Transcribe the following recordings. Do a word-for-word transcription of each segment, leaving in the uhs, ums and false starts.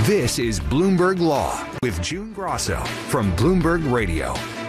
This is Bloomberg Law with June Grosso from Bloomberg Radio.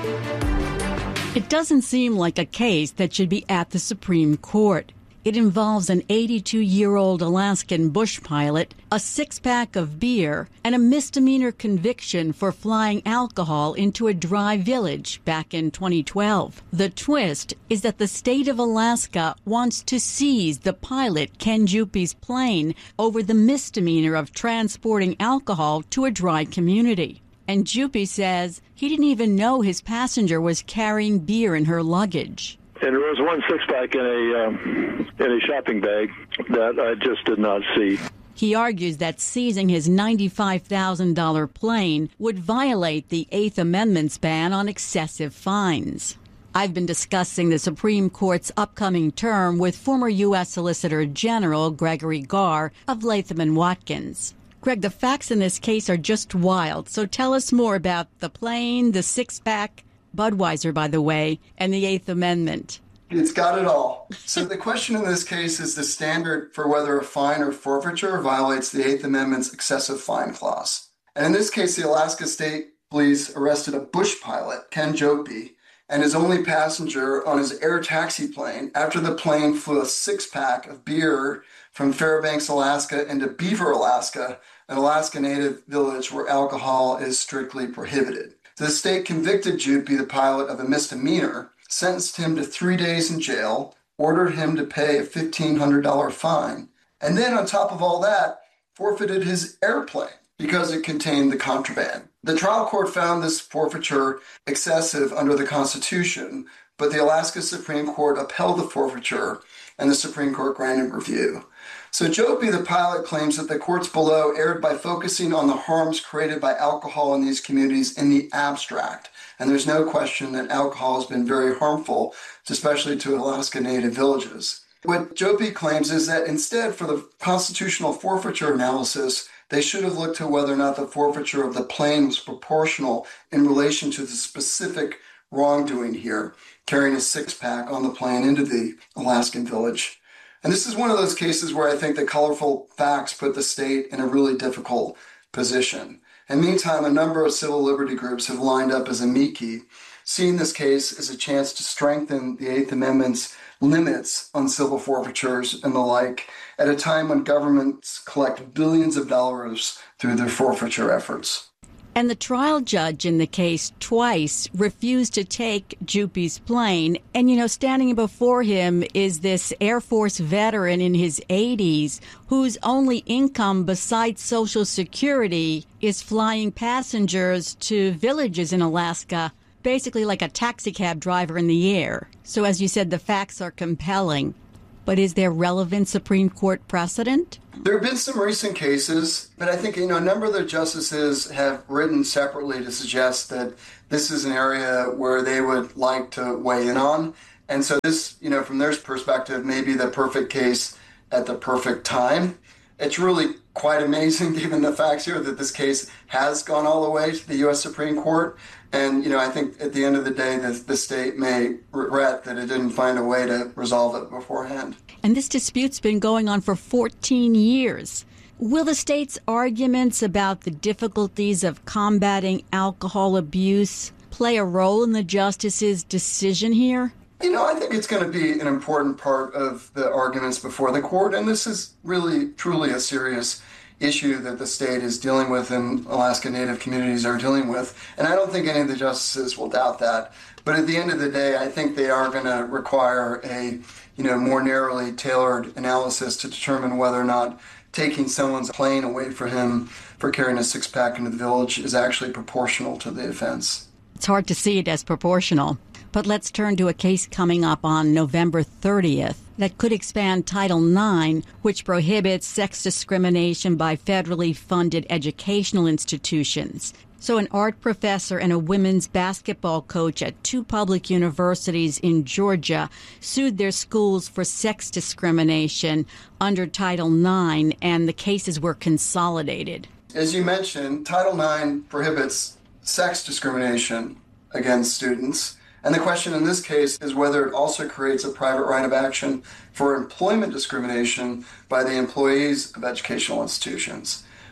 It doesn't seem like a case that should be at the Supreme Court. It involves an eighty-two-year-old Alaskan bush pilot, a six-pack of beer, and a misdemeanor conviction for flying alcohol into a dry village back in twenty twelve. The twist is that the state of Alaska wants to seize the pilot Ken Jupe's plane over the misdemeanor of transporting alcohol to a dry community. And Jupe says he didn't even know his passenger was carrying beer in her luggage. And there was one six-pack in a um, in a shopping bag that I just did not see. He argues that seizing his ninety-five thousand dollars plane would violate the Eighth Amendment's ban on excessive fines. I've been discussing the Supreme Court's upcoming term with former U S Solicitor General Gregory Garr of Latham and Watkins. Greg, the facts in this case are just wild, so tell us more about the plane, the six-pack, Budweiser, by the way, and the Eighth Amendment. It's got it all. So the question in this case is the standard for whether a fine or forfeiture violates the Eighth Amendment's excessive fine clause. And in this case, the Alaska State Police arrested a bush pilot, Ken Jupe, and his only passenger on his air taxi plane after the plane flew a six-pack of beer from Fairbanks, Alaska into Beaver, Alaska, an Alaska Native village where alcohol is strictly prohibited. The state convicted Jupe, the pilot, of a misdemeanor, sentenced him to three days in jail, ordered him to pay a fifteen hundred dollars fine, and then on top of all that, forfeited his airplane because it contained the contraband. The trial court found this forfeiture excessive under the Constitution, but the Alaska Supreme Court upheld the forfeiture, and the Supreme Court granted review. So Jupe, the pilot, claims that the courts below erred by focusing on the harms created by alcohol in these communities in the abstract. And there's no question that alcohol has been very harmful, especially to Alaska Native villages. What Jupe claims is that instead, for the constitutional forfeiture analysis, they should have looked to whether or not the forfeiture of the plane was proportional in relation to the specific wrongdoing here, carrying a six-pack on the plane into the Alaskan village. And this is one of those cases where I think the colorful facts put the state in a really difficult position. And meantime, a number of civil liberty groups have lined up as amici, seeing this case as a chance to strengthen the Eighth Amendment's limits on civil forfeitures and the like at a time when governments collect billions of dollars through their forfeiture efforts. And the trial judge in the case twice refused to take Jupe's plane. And, you know, standing before him is this Air Force veteran in his eighties whose only income besides Social Security is flying passengers to villages in Alaska, basically like a taxi cab driver in the air. So, as you said, the facts are compelling. But is there relevant Supreme Court precedent? There have been some recent cases, but I think, you know, a number of the justices have written separately to suggest that this is an area where they would like to weigh in on. And so this, you know, from their perspective, may be the perfect case at the perfect time. It's really quite amazing, given the facts here, that this case has gone all the way to the U S Supreme Court. And, you know, I think at the end of the day, the, the state may regret that it didn't find a way to resolve it beforehand. And this dispute's been going on for fourteen years. Will the state's arguments about the difficulties of combating alcohol abuse play a role in the justice's decision here? You know, I think it's going to be an important part of the arguments before the court, and this is really, truly a serious issue that the state is dealing with and Alaska Native communities are dealing with. And I don't think any of the justices will doubt that. But at the end of the day, I think they are going to require a, you know, more narrowly tailored analysis to determine whether or not taking someone's plane away from him for carrying a six-pack into the village is actually proportional to the offense. It's hard to see it as proportional. But let's turn to a case coming up on November thirtieth that could expand Title nine, which prohibits sex discrimination by federally funded educational institutions. So an art professor and a women's basketball coach at two public universities in Georgia sued their schools for sex discrimination under Title nine, and the cases were consolidated. As you mentioned, Title nine prohibits sex discrimination against students. And the question in this case is whether it also creates a private right of action for employment discrimination by the employees of educational institutions.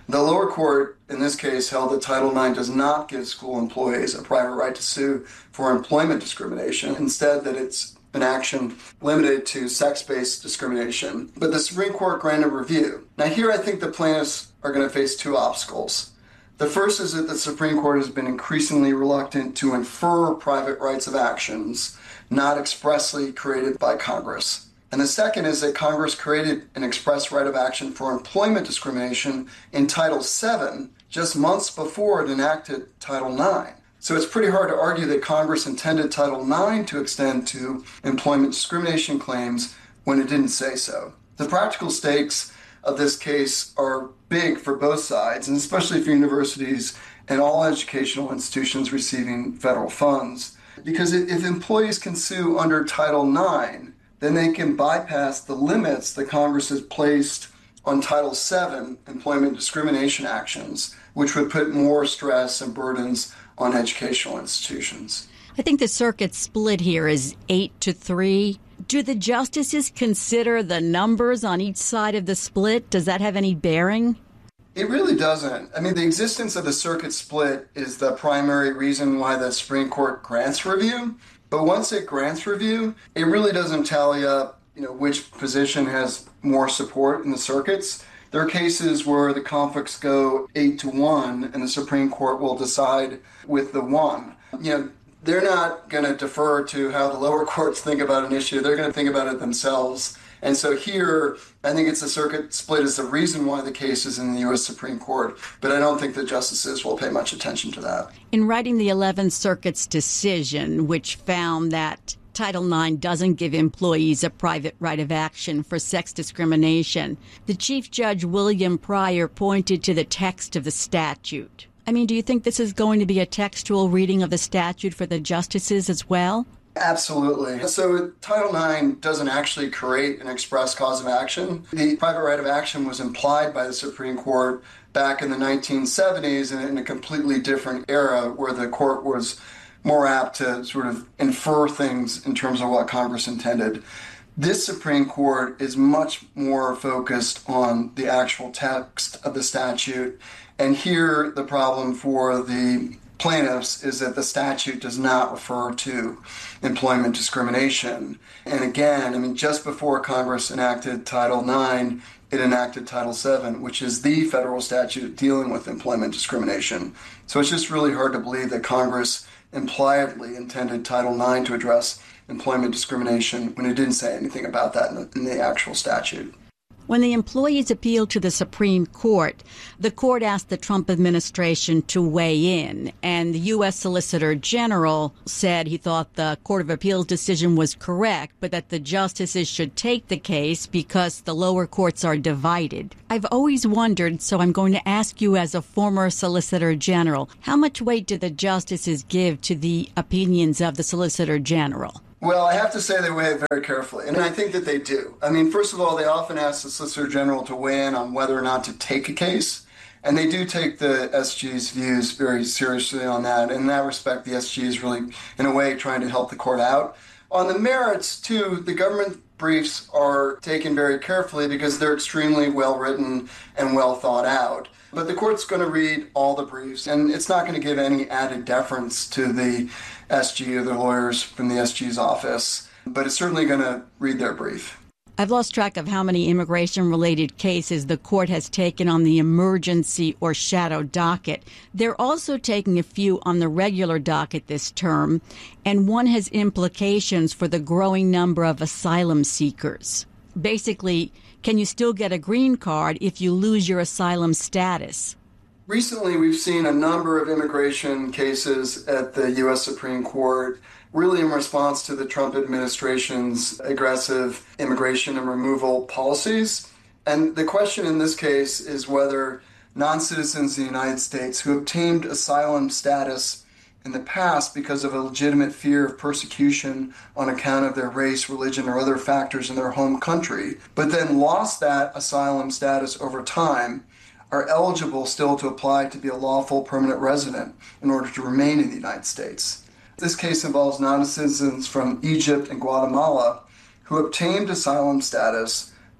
The lower court, in this case, held that Title nine does not give school employees a private right to sue for employment discrimination, instead that it's an action limited to sex-based discrimination. But the Supreme Court granted review. Now here I think the plaintiffs are going to face two obstacles. The first is that the Supreme Court has been increasingly reluctant to infer private rights of actions not expressly created by Congress. And the second is that Congress created an express right of action for employment discrimination in Title seven just months before it enacted Title nine. So it's pretty hard to argue that Congress intended Title nine to extend to employment discrimination claims when it didn't say so. The practical stakes of this case are big for both sides, and especially for universities and all educational institutions receiving federal funds. Because if employees can sue under Title nine, then they can bypass the limits that Congress has placed on Title seven employment discrimination actions, which would put more stress and burdens on educational institutions. I think the circuit split here is eight to three. Do the justices consider the numbers on each side of the split? Does that have any bearing? It really doesn't. I mean, the existence of the circuit split is the primary reason why the Supreme Court grants review. But once it grants review, it really doesn't tally up, you know, which position has more support in the circuits. There are cases where the conflicts go eight to one, and the Supreme Court will decide with the one. You know, they're not going to defer to how the lower courts think about an issue. They're going to think about it themselves. And so here, I think it's a circuit split is the reason why the case is in the U S Supreme Court, but I don't think the justices will pay much attention to that. In writing the eleventh Circuit's decision, which found that Title nine doesn't give employees a private right of action for sex discrimination, the Chief Judge William Pryor pointed to the text of the statute. I mean, do you think this is going to be a textual reading of the statute for the justices as well? Absolutely. So Title nine doesn't actually create an express cause of action. The private right of action was implied by the Supreme Court back in the nineteen seventies in a completely different era where the court was more apt to sort of infer things in terms of what Congress intended. This Supreme Court is much more focused on the actual text of the statute. And here the problem for the plaintiffs is that the statute does not refer to employment discrimination. And again, I mean, just before Congress enacted Title nine, it enacted Title seven, which is the federal statute dealing with employment discrimination. So it's just really hard to believe that Congress impliedly intended Title nine to address employment discrimination when it didn't say anything about that in the, in the actual statute. When the employees appealed to the Supreme Court, the court asked the Trump administration to weigh in, and the U S Solicitor General said he thought the Court of Appeals decision was correct, but that the justices should take the case because the lower courts are divided. I've always wondered, so I'm going to ask you as a former Solicitor General, how much weight do the justices give to the opinions of the Solicitor General? Well, I have to say they weigh it very carefully, and I think that they do. I mean, first of all, they often ask the Solicitor General to weigh in on whether or not to take a case, and they do take the S G's views very seriously on that. In that respect, the S G is really, in a way, trying to help the court out. On the merits, too, the government briefs are taken very carefully because they're extremely well-written and well thought out. But the court's going to read all the briefs, and it's not going to give any added deference to the S G or the lawyers from the S G's office, but it's certainly going to read their brief. I've lost track of how many immigration-related cases the court has taken on the emergency or shadow docket. They're also taking a few on the regular docket this term, and one has implications for the growing number of asylum seekers. Basically, can you still get a green card if you lose your asylum status? Recently, we've seen a number of immigration cases at the U S Supreme Court, really in response to the Trump administration's aggressive immigration and removal policies. And the question in this case is whether non-citizens of the United States who obtained asylum status in the past because of a legitimate fear of persecution on account of their race, religion, or other factors in their home country, but then lost that asylum status over time, are eligible still to apply to be a lawful permanent resident in order to remain in the United States. This case involves non-citizens from Egypt and Guatemala who obtained asylum status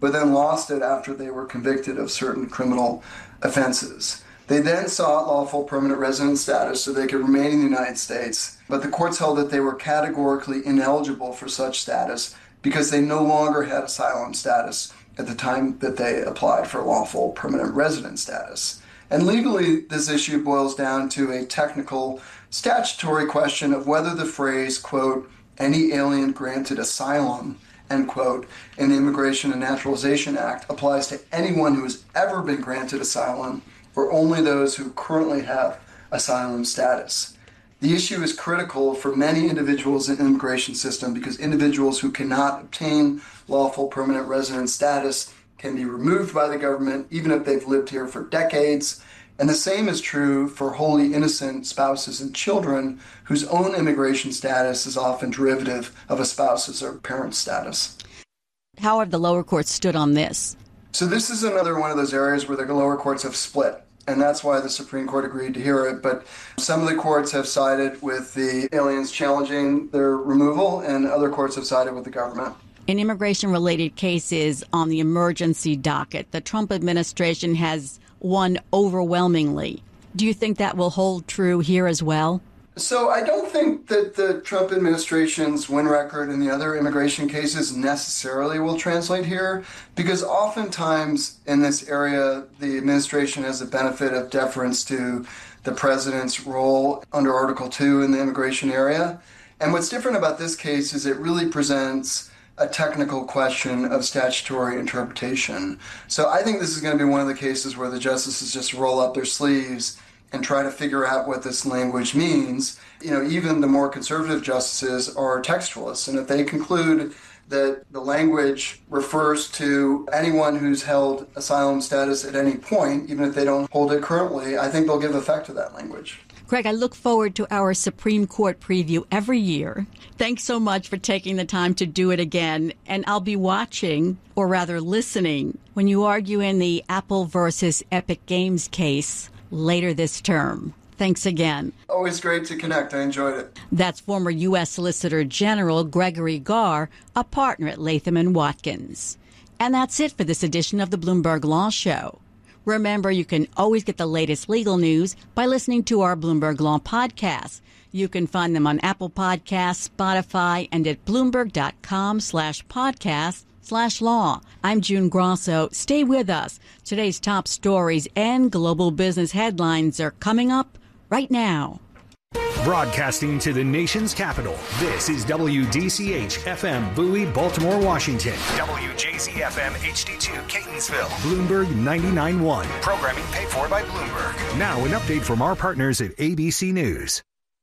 but then lost it after they were convicted of certain criminal offenses. They then sought lawful permanent resident status so they could remain in the United States, but the courts held that they were categorically ineligible for such status because they no longer had asylum status at the time that they applied for lawful permanent resident status. And legally, this issue boils down to a technical statutory question of whether the phrase, quote, any alien granted asylum, end quote, in the Immigration and Naturalization Act applies to anyone who has ever been granted asylum or only those who currently have asylum status. The issue is critical for many individuals in the immigration system because individuals who cannot obtain lawful permanent resident status can be removed by the government even if they've lived here for decades. And the same is true for wholly innocent spouses and children whose own immigration status is often derivative of a spouse's or parent's status. How have the lower courts stood on this? So this is another one of those areas where the lower courts have split. And that's why the Supreme Court agreed to hear it. But some of the courts have sided with the aliens challenging their removal, and other courts have sided with the government. In immigration-related cases on the emergency docket, the Trump administration has won overwhelmingly. Do you think that will hold true here as well? So I don't think that the Trump administration's win record in the other immigration cases necessarily will translate here, because oftentimes in this area, the administration has the benefit of deference to the president's role under Article two in the immigration area. And what's different about this case is it really presents a technical question of statutory interpretation. So I think this is going to be one of the cases where the justices just roll up their sleeves and try to figure out what this language means. You know, even the more conservative justices are textualists, and if they conclude that the language refers to anyone who's held asylum status at any point, even if they don't hold it currently, I think they'll give effect to that language. Greg, I look forward to our Supreme Court preview every year. Thanks so much for taking the time to do it again. And I'll be watching, or rather listening, when you argue in the Apple versus Epic Games case later this term. Thanks again. Always great to connect. I enjoyed it. That's former U S Solicitor General Gregory Garr, a partner at Latham and Watkins. And that's it for this edition of the Bloomberg Law Show. Remember, you can always get the latest legal news by listening to our Bloomberg Law podcasts. You can find them on Apple Podcasts, Spotify, and at Bloomberg.com slash podcast slash law. I'm June Grosso. Stay with us. Today's top stories and global business headlines are coming up right now. Broadcasting to the nation's capital, this is W D C H F M Bowie, Baltimore, Washington. W J Z F M H D two Catonsville. Bloomberg ninety-nine point one. Programming paid for by Bloomberg. Now an update from our partners at A B C News.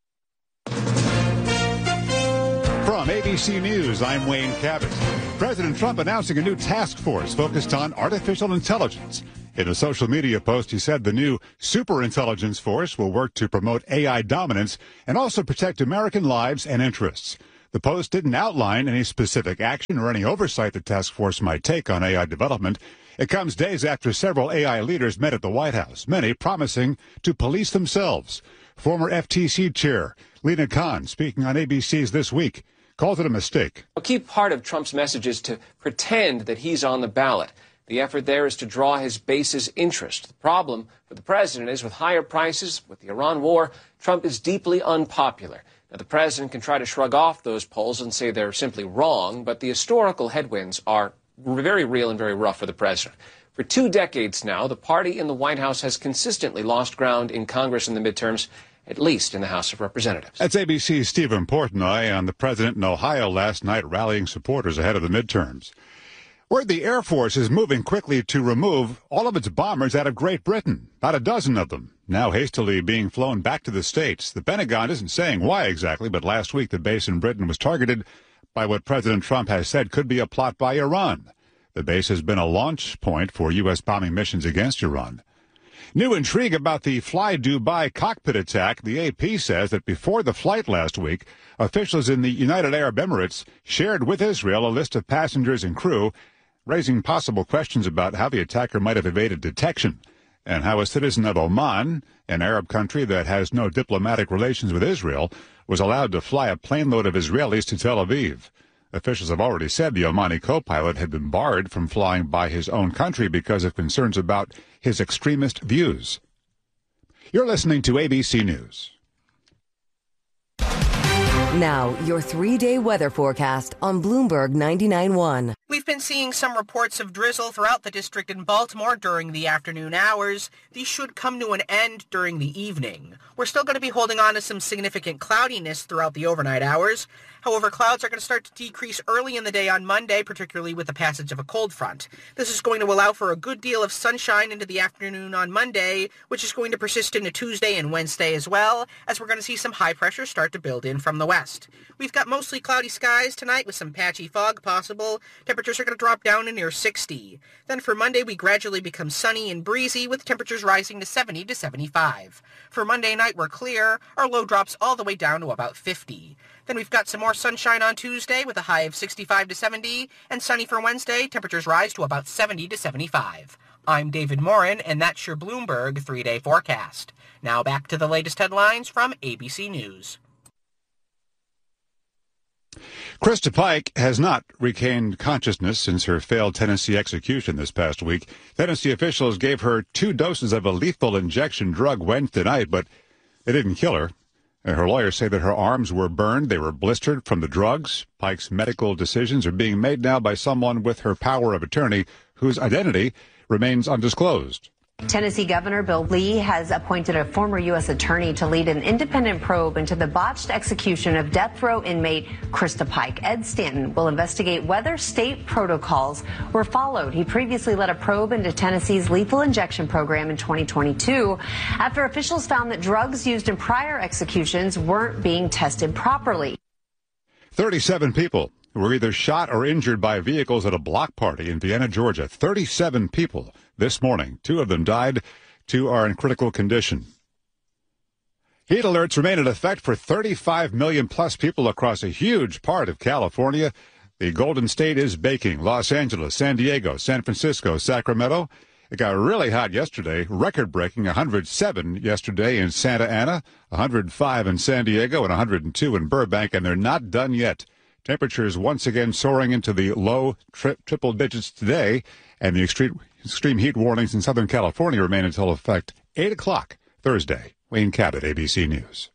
From A B C News, I'm Wayne Cabot. President Trump announcing a new task force focused on artificial intelligence. In a social media post, he said the new superintelligence force will work to promote A I dominance and also protect American lives and interests. The post didn't outline any specific action or any oversight the task force might take on A I development. It comes days after several A I leaders met at the White House, many promising to police themselves. Former F T C chair Lina Khan, speaking on A B C's This Week, called it a mistake. A key part of Trump's message is to pretend that he's on the ballot. The effort there is to draw his base's interest. The problem for the president is with higher prices, with the Iran war, Trump is deeply unpopular. Now, the president can try to shrug off those polls and say they're simply wrong, but the historical headwinds are very real and very rough for the president. For two decades now, the party in the White House has consistently lost ground in Congress in the midterms, at least in the House of Representatives. That's A B C's Stephen Portnoy on the president in Ohio last night rallying supporters ahead of the midterms. Where the Air Force is moving quickly to remove all of its bombers out of Great Britain, about a dozen of them, now hastily being flown back to the States. The Pentagon isn't saying why exactly, but last week the base in Britain was targeted by what President Trump has said could be a plot by Iran. The base has been a launch point for U S bombing missions against Iran. New intrigue about the Fly Dubai cockpit attack. The A P says that before the flight last week, officials in the United Arab Emirates shared with Israel a list of passengers and crew, raising possible questions about how the attacker might have evaded detection and how a citizen of Oman, an Arab country that has no diplomatic relations with Israel, was allowed to fly a plane load of Israelis to Tel Aviv. Officials have already said the Omani co-pilot had been barred from flying by his own country because of concerns about his extremist views. You're listening to A B C News. Now, your three-day weather forecast on Bloomberg ninety-nine point one. We've been seeing some reports of drizzle throughout the district in Baltimore during the afternoon hours. These should come to an end during the evening. We're still going to be holding on to some significant cloudiness throughout the overnight hours. However, clouds are going to start to decrease early in the day on Monday, particularly with the passage of a cold front. This is going to allow for a good deal of sunshine into the afternoon on Monday, which is going to persist into Tuesday and Wednesday as well, as we're going to see some high pressure start to build in from the west. We've got mostly cloudy skies tonight with some patchy fog possible. Temperatures are going to drop down to near sixty. Then for Monday, we gradually become sunny and breezy with temperatures rising to seventy to seventy-five. For Monday night, we're clear. Our low drops all the way down to about fifty. Then we've got some more sunshine on Tuesday with a high of sixty-five to seventy, and sunny for Wednesday, temperatures rise to about seventy to seventy-five. I'm David Morin, and that's your Bloomberg three-day forecast. Now back to the latest headlines from A B C News. Krista Pike has not regained consciousness since her failed Tennessee execution this past week. Tennessee officials gave her two doses of a lethal injection drug Wednesday night, but they didn't kill her. And her lawyers say that her arms were burned. They were blistered from the drugs. Pike's medical decisions are being made now by someone with her power of attorney whose identity remains undisclosed. Tennessee Governor Bill Lee has appointed a former U S attorney to lead an independent probe into the botched execution of death row inmate Krista Pike. Ed Stanton will investigate whether state protocols were followed. He previously led a probe into Tennessee's lethal injection program in twenty twenty-two after officials found that drugs used in prior executions weren't being tested properly. thirty-seven people were either shot or injured by vehicles at a block party in Vienna, Georgia. thirty-seven people this morning. Two of them died. Two are in critical condition. Heat alerts remain in effect for thirty-five million plus people across a huge part of California. The Golden State is baking. Los Angeles, San Diego, San Francisco, Sacramento. It got really hot yesterday, record-breaking one hundred seven yesterday in Santa Ana, one hundred five in San Diego, and one hundred two in Burbank, and they're not done yet. Temperatures once again soaring into the low tri- triple digits today, and the extreme, extreme heat warnings in Southern California remain until effect eight o'clock Thursday. Wayne Cabot, A B C News.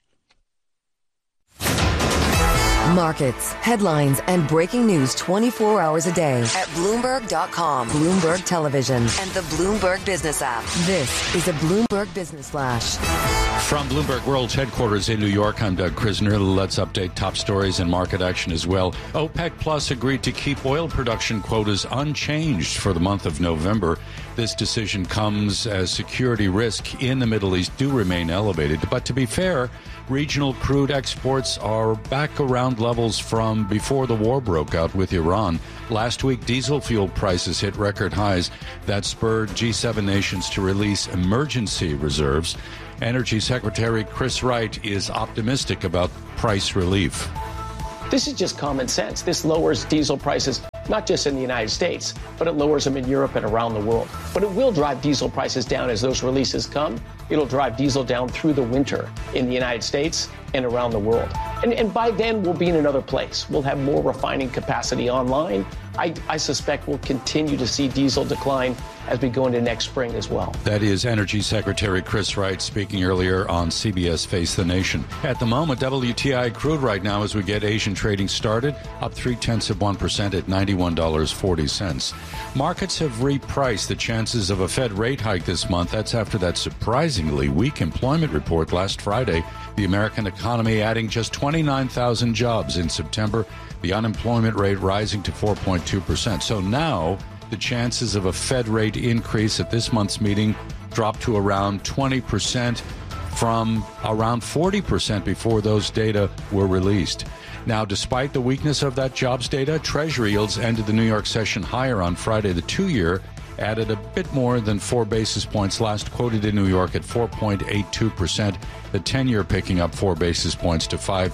Markets, headlines, and breaking news twenty-four hours a day at Bloomberg dot com, Bloomberg Television, and the Bloomberg Business app. This is a Bloomberg Business Flash. From Bloomberg World's headquarters in New York, I'm Doug Krisner. Let's update top stories and market action as well. OPEC Plus agreed to keep oil production quotas unchanged for the month of November. This decision comes as security risk in the Middle East do remain elevated. But to be fair, regional crude exports are back around levels from before the war broke out with Iran. Last week, diesel fuel prices hit record highs. That spurred G seven nations to release emergency reserves. Energy Secretary Chris Wright is optimistic about price relief. This is just common sense. This lowers diesel prices, not just in the United States, but it lowers them in Europe and around the world. But it will drive diesel prices down as those releases come. It'll drive diesel down through the winter in the United States and around the world. And, and by then, we'll be in another place. We'll have more refining capacity online. I, I suspect we'll continue to see diesel decline as we go into next spring as well. That is Energy Secretary Chris Wright speaking earlier on C B S Face the Nation. At the moment, W T I crude right now as we get Asian trading started, up three-tenths of one percent at ninety-one dollars and forty cents. Markets have repriced the chances of a Fed rate hike this month. That's after that surprisingly weak employment report last Friday. The American economy adding just twenty-nine thousand jobs in September. The unemployment rate rising to four point two percent. So now the chances of a Fed rate increase at this month's meeting dropped to around twenty percent from around forty percent before those data were released. Now, despite the weakness of that jobs data, Treasury yields ended the New York session higher on Friday. The two-year added a bit more than four basis points, last quoted in New York at four point eight two percent. The ten-year picking up four basis points to five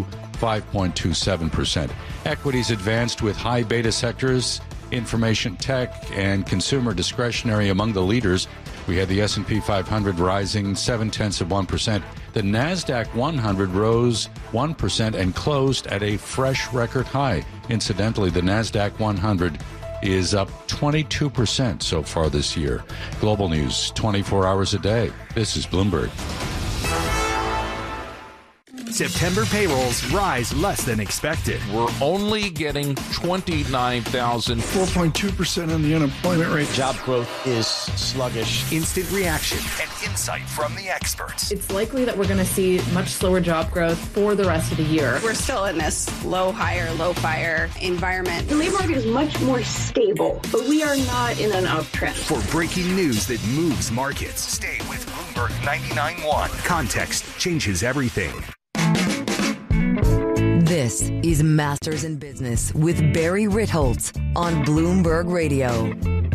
point two seven percent. Equities advanced with high beta sectors, information tech, and consumer discretionary among the leaders. We had the S and P five hundred rising seven-tenths of one percent. The NASDAQ one hundred rose one percent and closed at a fresh record high. Incidentally, the NASDAQ one hundred is up twenty-two percent so far this year. Global news twenty-four hours a day. This is Bloomberg. September payrolls rise less than expected. We're only getting twenty-nine thousand. four point two percent on the unemployment rate. Job growth is sluggish. Instant reaction and insight from the experts. It's likely that we're going to see much slower job growth for the rest of the year. We're still in this low hire, low fire environment. The labor market is much more stable, but we are not in an uptrend. For breaking news that moves markets, stay with Bloomberg ninety-nine point one. Context changes everything. This is Masters in Business with Barry Ritholtz on Bloomberg Radio.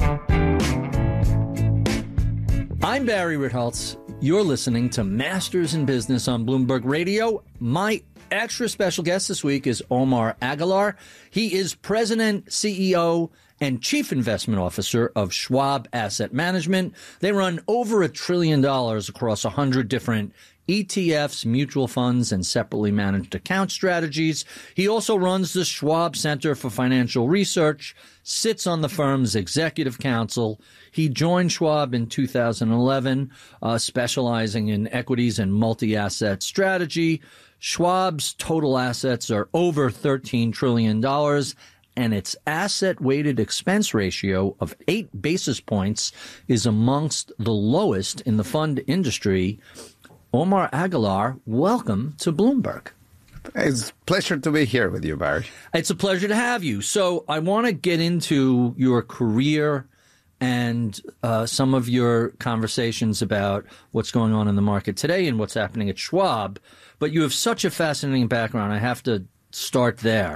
I'm Barry Ritholtz. You're listening to Masters in Business on Bloomberg Radio. My extra special guest this week is Omar Aguilar. He is President, C E O, and Chief Investment Officer of Schwab Asset Management. They run over a trillion dollars across one hundred different E T Fs, mutual funds, and separately managed account strategies. He also runs the Schwab Center for Financial Research, sits on the firm's executive council. He joined Schwab in two thousand eleven, uh, specializing in equities and multi-asset strategy. Schwab's total assets are over thirteen trillion dollars, and its asset-weighted expense ratio of eight basis points is amongst the lowest in the fund industry. Omar Aguilar, welcome to Bloomberg. It's a pleasure to be here with you, Barry. It's a pleasure to have you. So I want to get into your career and uh, some of your conversations about what's going on in the market today and what's happening at Schwab. But you have such a fascinating background. I have to start there.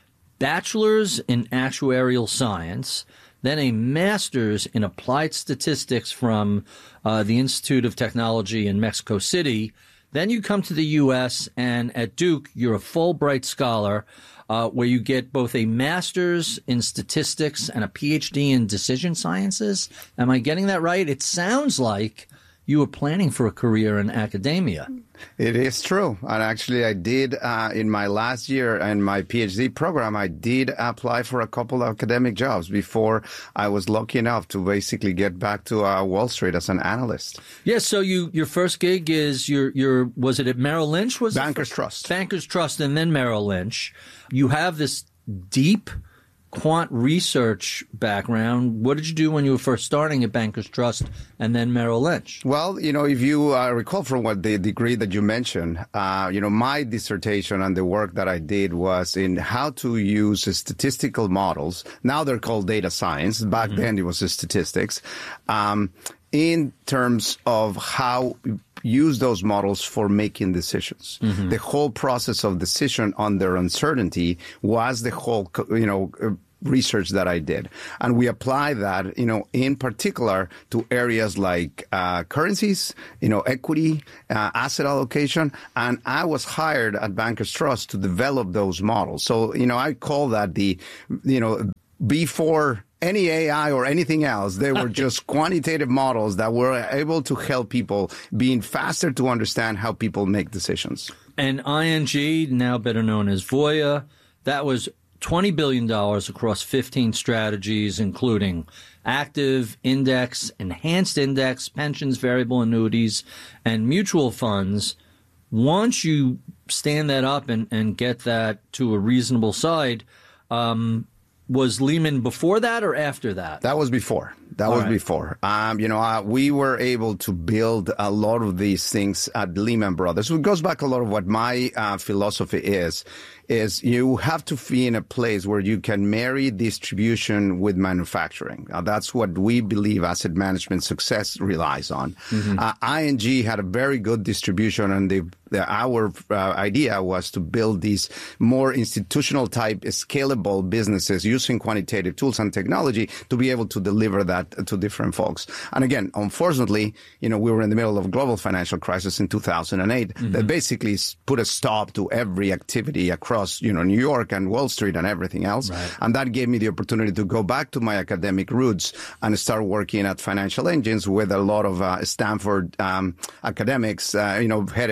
Bachelor's in actuarial science, then a master's in applied statistics from uh, the Institute of Technology in Mexico City. Then you come to the U S, and at Duke, you're a Fulbright scholar, uh, where you get both a master's in statistics and a P H D in decision sciences. Am I getting that right? It sounds like you were planning for a career in academia. It is true. And actually, I did, uh, in my last year in my P H D program, I did apply for a couple of academic jobs before I was lucky enough to basically get back to uh, Wall Street as an analyst. Yeah, so you your first gig is, your your was it at Merrill Lynch? Was Bankers Trust. Bankers Trust and then Merrill Lynch. You have this deep quant research background. What did you do when you were first starting at Bankers Trust and then Merrill Lynch? Well, you know, if you uh, recall from what the degree that you mentioned, uh, you know, my dissertation and the work that I did was in how to use statistical models. Now they're called data science. Back mm-hmm. then it was statistics. Um, in terms of how use those models for making decisions. Mm-hmm. The whole process of decision under uncertainty was the whole, you know, research that I did. And we apply that, you know, in particular to areas like uh, currencies, you know, equity, uh, asset allocation. And I was hired at Bankers Trust to develop those models. So, you know, I call that the, you know, before any A I or anything else, they were just quantitative models that were able to help people being faster to understand how people make decisions. And I N G, now better known as Voya, that was twenty billion dollars across fifteen strategies, including active, index, enhanced index, pensions, variable annuities, and mutual funds. Once you stand that up and, and get that to a reasonable side, um, was Lehman before that or after that? That was before. That All was right. before. Um, you know, uh, we were able to build a lot of these things at Lehman Brothers. It goes back a lot of what my uh, philosophy is, is you have to be in a place where you can marry distribution with manufacturing. Uh, that's what we believe asset management success relies on. Mm-hmm. Uh, I N G had a very good distribution, and the, the, our uh, idea was to build these more institutional type, scalable businesses using quantitative tools and technology to be able to deliver that to different folks. And again, unfortunately, you know, we were in the middle of a global financial crisis in two thousand eight mm-hmm. that basically put a stop to every activity across, you know, New York and Wall Street and everything else. Right. And that gave me the opportunity to go back to my academic roots and start working at Financial Engines with a lot of uh, Stanford um, academics, uh, you know, headed by Bill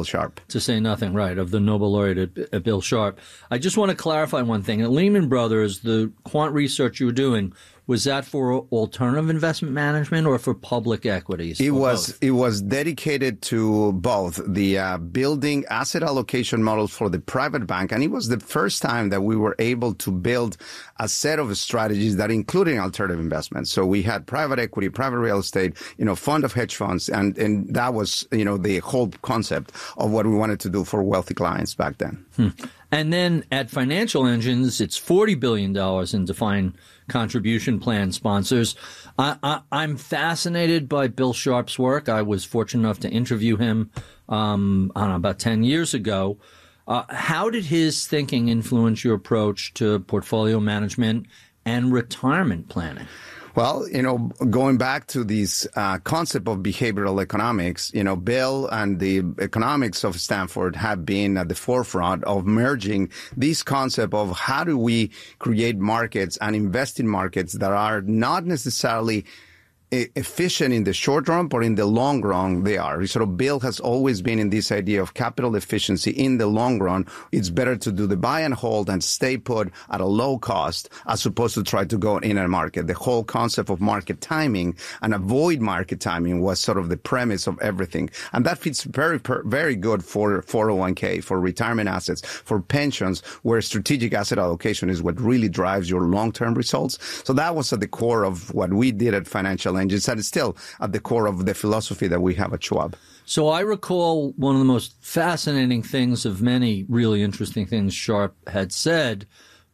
Bill Sharpe. To say nothing, right, of the Nobel laureate uh, Bill Sharpe. I just want to clarify one thing. At Lehman Brothers, the quant research you were doing, was that for alternative investment management or for public equities? It was both? It was dedicated to both the uh, building asset allocation models for the private bank, and it was the first time that we were able to build a set of strategies that included alternative investments. So we had private equity, private real estate, you know, fund of hedge funds, and and that was, you know, the whole concept of what we wanted to do for wealthy clients back then. Hmm. And then at Financial Engines, it's forty billion dollars in defined contribution plan sponsors. I, I, I'm fascinated by Bill Sharpe's work. I was fortunate enough to interview him um, I don't know, about ten years ago. Uh, how did his thinking influence your approach to portfolio management and retirement planning? Well, you know, going back to this uh, concept of behavioral economics, you know, Bill and the economics of Stanford have been at the forefront of merging this concept of how do we create markets and invest in markets that are not necessarily efficient in the short run, but in the long run, they are. Sort of Bill has always been in this idea of capital efficiency in the long run. It's better to do the buy and hold and stay put at a low cost as opposed to try to go in a market. The whole concept of market timing and avoid market timing was sort of the premise of everything. And that fits very, very good for four oh one k, for retirement assets, for pensions, where strategic asset allocation is what really drives your long-term results. So that was at the core of what we did at Financial Engines, and it's still at the core of the philosophy that we have at Schwab. So I recall one of the most fascinating things of many really interesting things Sharpe had said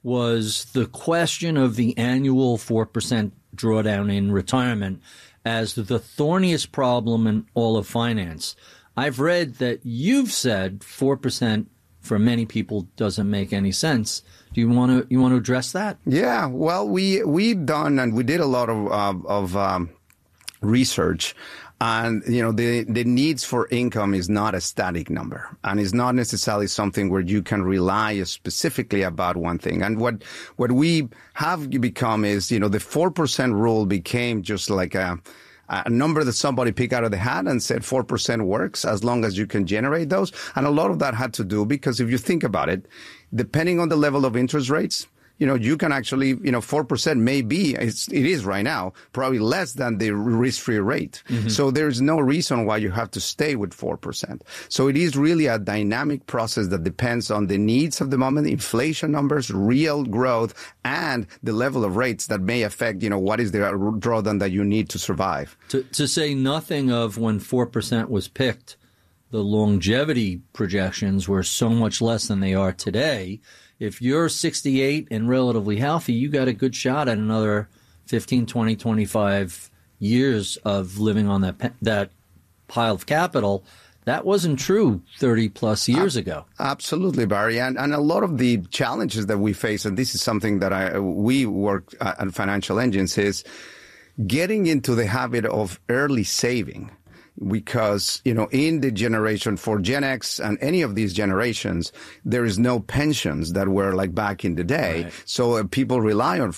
was the question of the annual four percent drawdown in retirement as the thorniest problem in all of finance. I've read that you've said four percent for many people doesn't make any sense. Do you want to you want to address that? Yeah, well, we we've done and we did a lot of of, of um, research, and you know the the needs for income is not a static number, and it's not necessarily something where you can rely specifically about one thing. And what what we have become is, you know, the four percent rule became just like a a number that somebody picked out of the hat and said four percent works as long as you can generate those. And a lot of that had to do because if you think about it, depending on the level of interest rates, you know, you can actually, you know, four percent may be, it's, it is right now, probably less than the risk-free rate. Mm-hmm. So there's no reason why you have to stay with four percent. So it is really a dynamic process that depends on the needs of the moment, inflation numbers, real growth, and the level of rates that may affect, you know, what is the drawdown that you need to survive. To, to say nothing of when four percent was picked, the longevity projections were so much less than they are today. If you're sixty-eight and relatively healthy, you got a good shot at another fifteen, twenty, twenty-five years of living on that that pile of capital. That wasn't true thirty plus years ago. Absolutely, Barry. And, and a lot of the challenges that we face, and this is something that I we work at Financial Engines, is getting into the habit of early saving. Because, you know, in the generation for Gen X and any of these generations, there is no pensions that were like back in the day. Right. So uh, people rely on